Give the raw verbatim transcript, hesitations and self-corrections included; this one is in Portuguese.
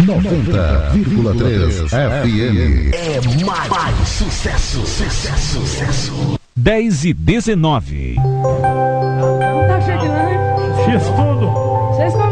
noventa vírgula três F M. É mais, mais sucesso, sucesso, sucesso. dez e dezenove. Não tá cheio de lanche. X tudo. Vocês estão